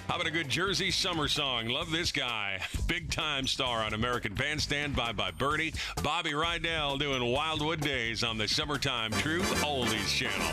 How about a good Jersey summer song? Love this guy. Big time star on American Bandstand by Bernie. Bobby Rydell doing Wildwood Days on the Summertime Truth Oldies channel.